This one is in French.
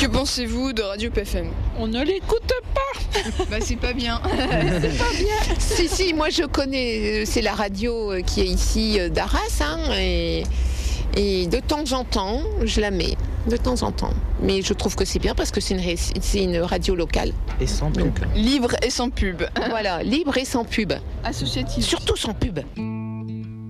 Que pensez-vous de Radio PFM? On ne l'écoute pas. Bah c'est pas bien. C'est pas bien. Si, moi je connais, c'est la radio qui est ici d'Arras, et de temps en temps, je la mets, de temps en temps. Mais je trouve que c'est bien parce que c'est une radio locale. Et sans pub. Libre et sans pub. Voilà, libre et sans pub. Associatif. Surtout sans pub.